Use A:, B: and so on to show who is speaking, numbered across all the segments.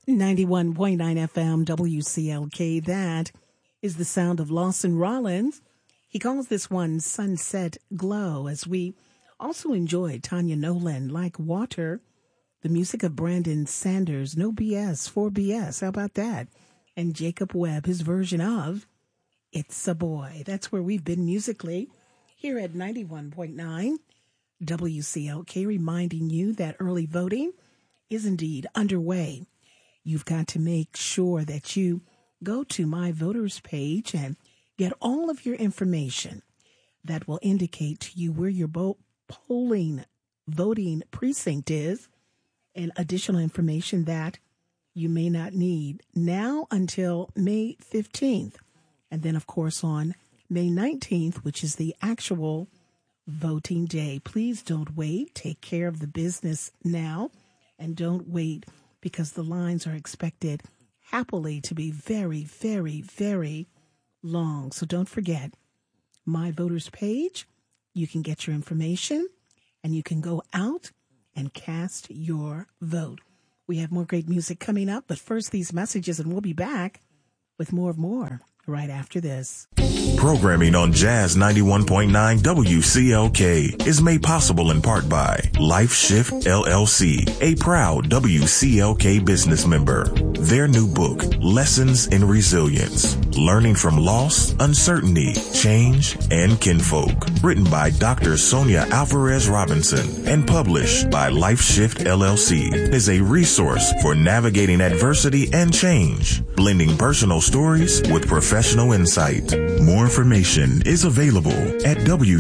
A: 91.9 FM WCLK. That is the sound of Lawson Rollins. He calls this one Sunset Glow, as we also enjoyed Tanya Nolan, Like Water, the music of Brandon Sanders, No BS, 4BS. How about that? And Jacob Webb, his version of It's a Boy. That's where we've been musically here at 91.9 WCLK, reminding you that early voting is indeed underway. You've got to make sure that you go to My Voters page and get all of your information that will indicate to you where your polling voting precinct is, and additional information that you may not need now until May 15th. And then, of course, on May 19th, which is the actual voting day. Please don't wait. Take care of the business now, and don't wait, because the lines are expected happily to be very, very, very long. So don't forget, My Voters page. You can get your information and you can go out and cast your vote. We have more great music coming up, but first these messages, and we'll be back with more right after this.
B: Programming on Jazz 91.9 WCLK is made possible in part by Life Shift LLC, a proud WCLK business member. Their new book, Lessons in Resilience, Learning from Loss, Uncertainty, Change, and Kinfolk, written by Dr. Sonia Alvarez Robinson and published by Life Shift LLC, is a resource for navigating adversity and change, blending personal stories with professional insight. More information is available at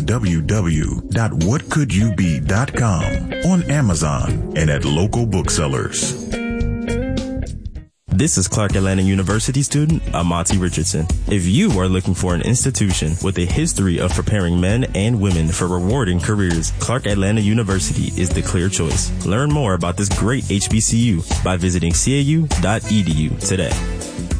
B: www.whatcouldyoube.com, on Amazon, and at local booksellers.
C: This is Clark Atlanta University student Amati Richardson. If you are looking for an institution with a history of preparing men and women for rewarding careers, Clark Atlanta University is the clear choice. Learn more about this great HBCU by visiting cau.edu today.